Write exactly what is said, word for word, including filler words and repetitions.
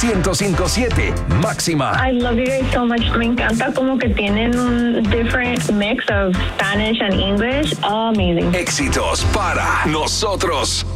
ciento cinco punto siete Máxima. I love you guys so much. Me encanta como que tienen un different mix of Spanish and English. Oh, amazing. Éxitos para nosotros.